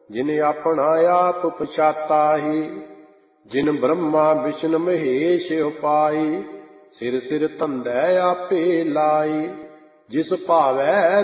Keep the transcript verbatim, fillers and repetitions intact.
जिन अपना आप पछाताहि। जिन ब्रह्मा विष्णु महेश उपाई, सिर सिर धंधै आपे लाई। जिस भावै